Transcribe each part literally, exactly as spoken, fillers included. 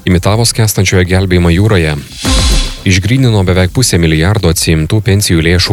Imitavo skęstančiojo gelbėjimą jūroje. Išgrynino beveik pusę milijardo atsiimtų pensijų lėšų.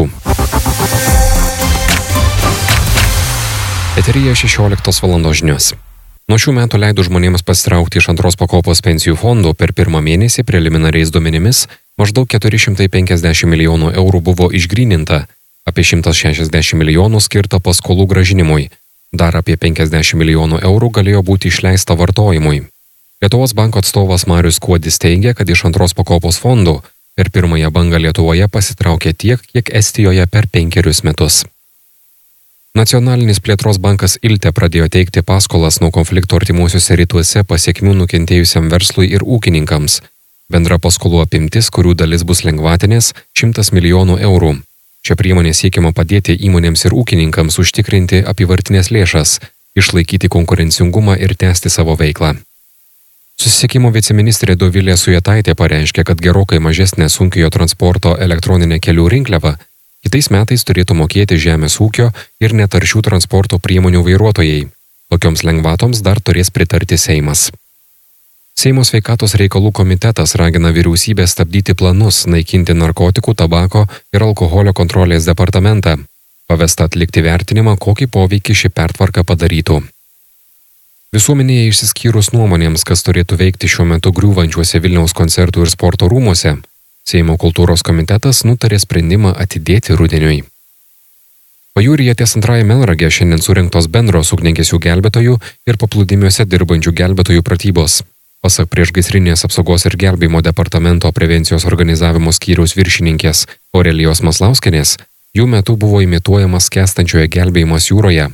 Eteryje šešioliktos valandos žinios. Nuo šių metų leido žmonėms pasitraukti iš antros pakopos pensijų fondų per pirmą mėnesį preliminariais duomenimis maždaug keturi šimtai penkiasdešimt milijonų eurų buvo išgryninta, apie šimtas šešiasdešimt milijonų skirta paskolų grąžinimui, dar apie penkiasdešimt milijonų eurų galėjo būti išleista vartojimui. Lietuvos banko atstovas Marius Kuodis teigia, kad iš antros pakopos fondų per pirmąją bangą Lietuvoje pasitraukė tiek, kiek Estijoje per penkerius metus. Nacionalinis plėtros bankas Ilte pradėjo teikti paskolas nuo konflikto artimuosiuose rytuose pasiekmių nukentėjusiam verslui ir ūkininkams. Bendra paskolų apimtis, kurių dalis bus lengvatinės, šimtas milijonų eurų. Šia priemonė siekiama padėti įmonėms ir ūkininkams užtikrinti apyvartinės lėšas, išlaikyti konkurencingumą ir tęsti savo veiklą. Susisiekimo viceministrė Dovilė Sujetaitė pareiškė, kad gerokai mažesnė sunkiojo transporto elektroninė kelių rinkliava kitais metais turėtų mokėti žemės ūkio ir netaršių transporto priemonių vairuotojai. Tokioms lengvatoms dar turės pritarti Seimas. Seimo sveikatos reikalų komitetas ragina vyriausybę stabdyti planus naikinti narkotikų, tabako ir alkoholio kontrolės departamentą. Pavesta atlikti vertinimą, kokį poveikį ši pertvarka padarytų. Visuomenėje išsiskyrus nuomonėms, kas turėtų veikti šiuo metu griūvančiuose Vilniaus koncertų ir sporto rūmuose, Seimo kultūros komitetas nutarė sprendimą atidėti rudeniui. Pajūryje ties Antrąja Melnrage šiandien surinktos bendros ugniagesių gelbėtojų ir paplūdimiuose dirbančių gelbėtojų pratybos. Pasak priešgaisrinės apsaugos ir gelbėjimo departamento prevencijos organizavimo skyriaus viršininkės Aurelijos Maslauskienės, jų metu buvo imituojamas skęstančiojo gelbėjimas jūroje.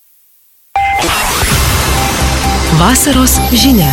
Vasaros žinia.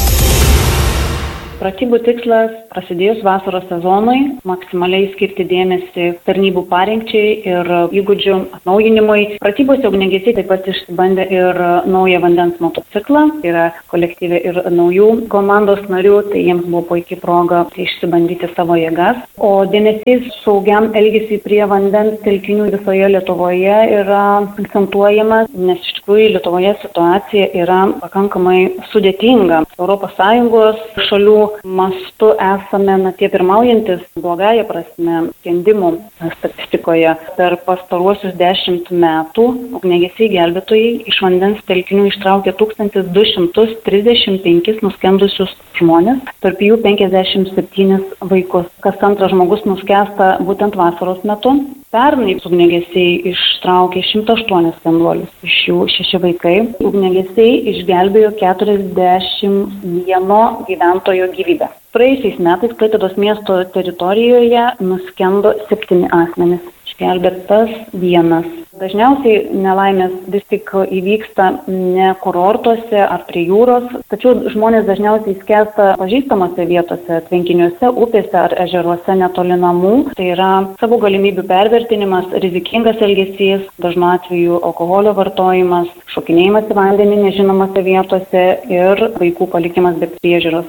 Pratybų tikslas prasidėjus vasaros sezonui maksimaliai skirti dėmesį tarnybų parengčiai ir įgūdžių atnaujinimui. Pratybose ugniagesiai taip pat išsibandė ir naują vandens motociklą, tai yra kolektyve ir naujų komandos narių, tai jiems buvo puikiai proga išsibandyti savo jėgas. O dėmesys saugiam elgesiui prie vandens telkinių visoje Lietuvoje yra akcentuojamas, nes iš tikrųjų Lietuvoje situacija yra pakankamai sudėtinga. Europos Sąjungos šalių mastu esame na, tie pirmaujantis blogąja prasme skendimų statistikoje. Per pastaruosius dešimt metų ugniagesiai gelbėtojai iš vandens telkinių ištraukė tūkstantis du šimtus trisdešimt penkis nuskendusius žmonės, tarp jų penkiasdešimt septynis vaikus. Kas antras žmogus nuskęsta būtent vasaros metu. Pernai ugniagesiai ištraukė šimtą aštuonis skenduolius, iš jų šeši vaikai. Ugniagesiai išgelbėjo keturiasdešimt vieno gyventojo gyvybę. Praėjusiais metais Klaipėdos miesto teritorijoje nuskendo septyni asmenys, išgelbėtas vienas. Dažniausiai nelaimės vis tik įvyksta ne kurortuose ar prie jūros, tačiau žmonės dažniausiai skęsta pažįstamose vietose, tvenkiniuose, upėse ar ežeruose netoli namų. Tai yra savo galimybių pervertinimas, rizikingas elgesys, dažnu atveju alkoholio vartojimas, šokinėjimas į vandenį nežinomose vietose ir vaikų palikimas be priežiūros.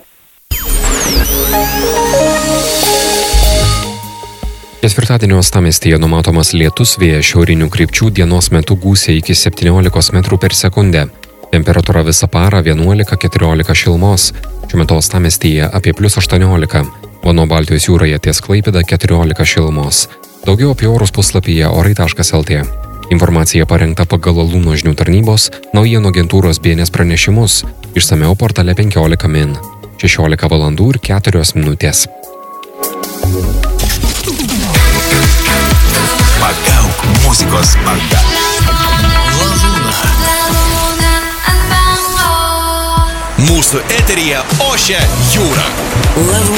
Ketvirtadienio uostamiestyje numatomas lietus, vėjas šiaurinių krypčių, dienos metu gūsiai iki septyniolikos metrų per sekundę. Temperatūra visą parą vienuolika keturiolika šilumos. Šiuo metu uostamiestyje apie plius aštuoniolika. O nuo Baltijos jūroje ties Klaipėda keturiolika šilumos. Daugiau apie orus puslapyje orai taškas lt. Informacija parengta pagal Alūno žinių tarnybos, naujienų agentūros B N S pranešimus. Išsamiau portale penkiolika min. šešiolika valandų ir keturios minutės. Pagauk muzikos banga. Mūsų eteryje ošia jūra.